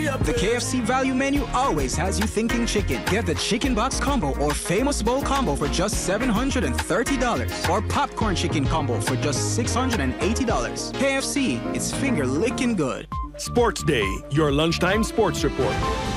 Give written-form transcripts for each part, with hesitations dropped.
The KFC value menu always has you thinking chicken. Get the chicken box combo or famous bowl combo for just $730. Or popcorn chicken combo for just $680. KFC, it's finger licking good. Sports Day, your lunchtime sports report.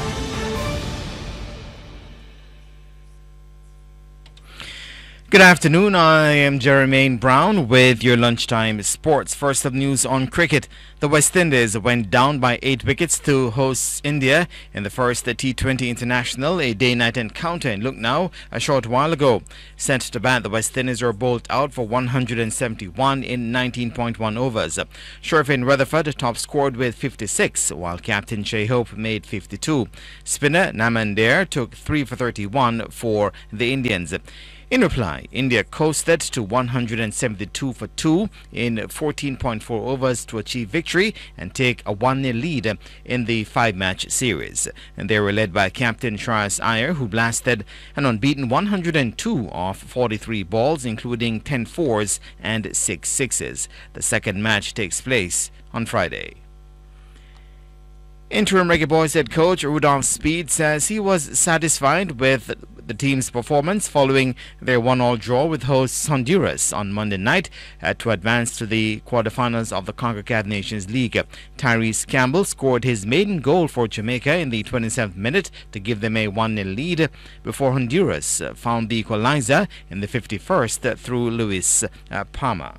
Good afternoon, I am Jermaine Brown with your lunchtime sports. First up, news on cricket. The West Indies went down by 8 wickets to hosts India in the first T20 International, a day-night encounter in Lucknow a short while ago. Sent to bat, the West Indies were bowled out for 171 in 19.1 overs. Sherfin Rutherford top scored with 56, while captain Shai Hope made 52. Spinner Naman Der took 3 for 31 for the Indians. In reply, India coasted to 172 for 2 in 14.4 overs to achieve victory and take a 1-0 lead in the 5-match series. And they were led by captain Shreyas Iyer, who blasted an unbeaten 102 off 43 balls, including 10 fours and 6 sixes. The second match takes place on Friday. Interim Reggae Boys head coach Rudolph Speed says he was satisfied with the team's performance following their 1-1 draw with hosts Honduras on Monday night to advance to the quarterfinals of the CONCACAF Nations League. Tyrese Campbell scored his maiden goal for Jamaica in the 27th minute to give them a 1-0 lead before Honduras found the equalizer in the 51st through Luis Palma.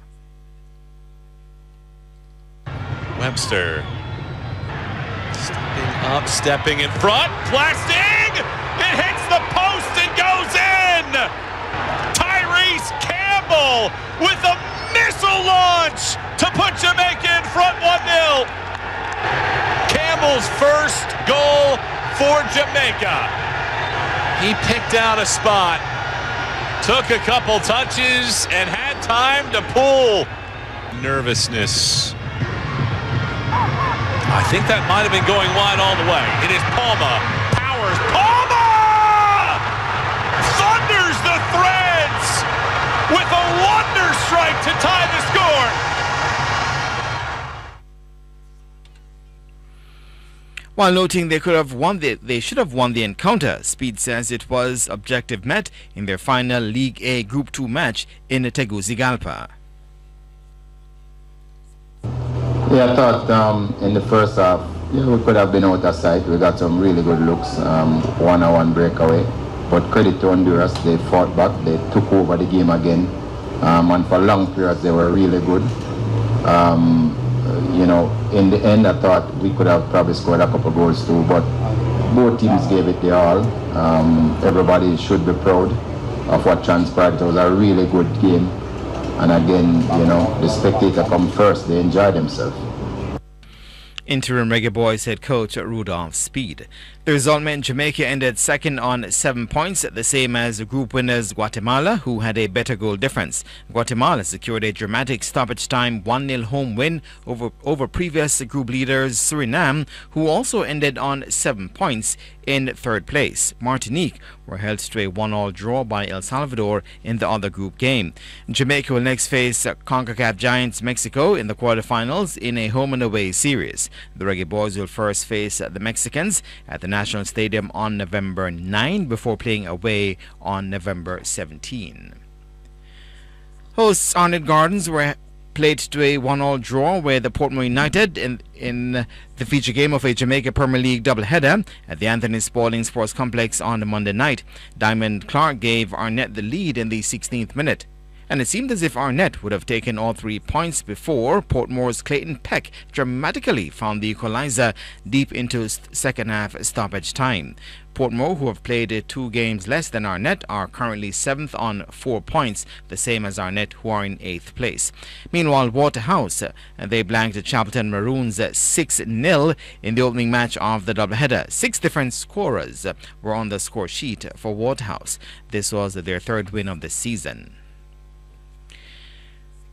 Webster stepping up, stepping in front, blasting! It hits the post and goes in! Tyrese Campbell with a missile launch to put Jamaica in front 1-0. Campbell's first goal for Jamaica. He picked out a spot, took a couple touches, and had time to pull. Nervousness. I think that might have been going wide all the way. It is Palma. Powers. Palma! Thunders the threads with a wonder strike to tie the score. While noting they should have won the encounter, Speed says it was objective met in their final League A Group 2 match in Tegucigalpa. Yeah, I thought in the first half, we could have been out of sight. We got some really good looks, one-on-one breakaway. But credit to Honduras, they fought back, they took over the game again. And for long periods, they were really good. In the end, I thought we could have probably scored a couple goals too, but both teams gave it their all. Everybody should be proud of what transpired. It was a really good game. And again, the spectator come first. They enjoy themselves. Interim Reggae Boys head coach Rudolph Speed. The result meant Jamaica ended second on 7 points, the same as group winners Guatemala, who had a better goal difference. Guatemala secured a dramatic stoppage time 1-0 home win over previous group leaders Suriname, who also ended on 7 points in third place. Martinique were held to a 1-1 draw by El Salvador in the other group game. Jamaica will next face CONCACAF giants Mexico in the quarterfinals in a home and away series. The Reggae Boys will first face the Mexicans at the National Stadium on November 9 before playing away on November 17. Hosts Arnett Gardens were played to a 1-1 draw with the Portmore United in the feature game of a Jamaica Premier League doubleheader at the Anthony Spaulding Sports Complex on Monday night. Diamond Clark gave Arnett the lead in the 16th minute. And it seemed as if Arnett would have taken all 3 points before Portmore's Clayton Peck dramatically found the equalizer deep into second half stoppage time. Portmore, who have played 2 games less than Arnett, are currently 7th on 4 points, the same as Arnett, who are in 8th place. Meanwhile, Waterhouse, they blanked the Chapelton Maroons 6-0 in the opening match of the doubleheader. 6 different scorers were on the score sheet for Waterhouse. This was their 3rd win of the season.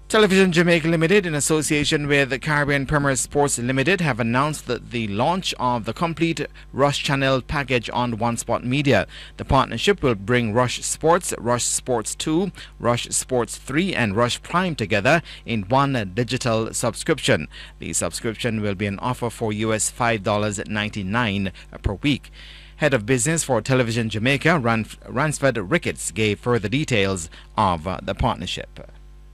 Television Jamaica Limited, in association with Caribbean Premier Sports Limited, have announced that the launch of the complete Rush Channel package on One Spot Media. The partnership will bring Rush Sports, Rush Sports 2, Rush Sports 3 and Rush Prime together in one digital subscription. The subscription will be an offer for US $5.99 per week. Head of Business for Television Jamaica, Ransford Ricketts, gave further details of the partnership.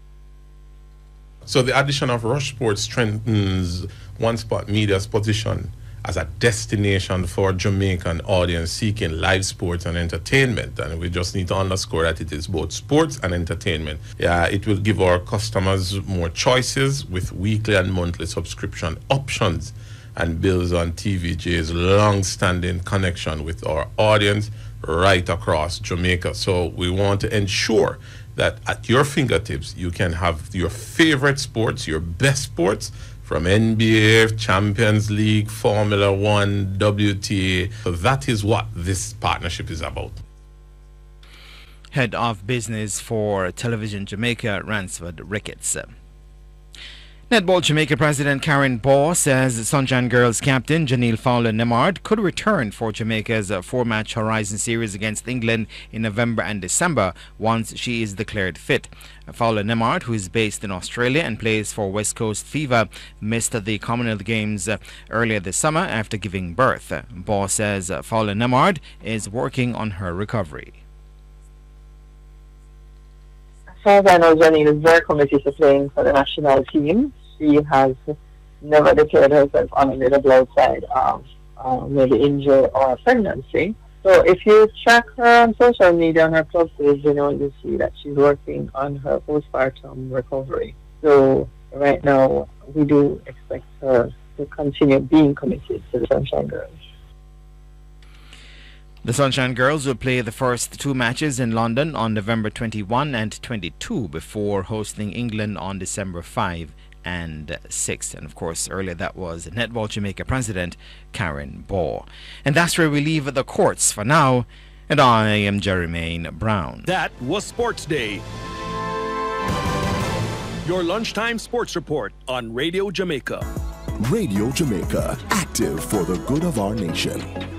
So the addition of Rush Sports strengthens One Spot Media's position as a destination for Jamaican audience seeking live sports and entertainment. And we just need to underscore that it is both sports and entertainment. It will give our customers more choices with weekly and monthly subscription options, and builds on TVJ's long-standing connection with our audience right across Jamaica. So we want to ensure that at your fingertips, you can have your favorite sports, your best sports, from NBA, Champions League, Formula One, WTA. So that is what this partnership is about. Head of Business for Television Jamaica, Ransford Ricketts. Netball Jamaica President Karen Baugh says Sunshine Girls captain Janelle Fowler-Nemard could return for Jamaica's four-match Horizon Series against England in November and December once she is declared fit. Fowler-Nemard, who is based in Australia and plays for West Coast Fever, missed the Commonwealth Games earlier this summer after giving birth. Baugh says Fowler-Nemard is working on her recovery. As far as I know, Janelle is very committed to playing for the national team. She has never declared herself unavailable outside of maybe injury or pregnancy. So if you track her on social media on her club page, you see that she's working on her postpartum recovery. So right now, we do expect her to continue being committed to the Sunshine Girls. The Sunshine Girls will play the first two matches in London on November 21 and 22 before hosting England on December 5 and 6. And of course, earlier that was Netball Jamaica President Karen Baugh. And that's where we leave the courts for now. And I am Jermaine Brown. That was Sports Day. Your lunchtime sports report on Radio Jamaica. Radio Jamaica, active for the good of our nation.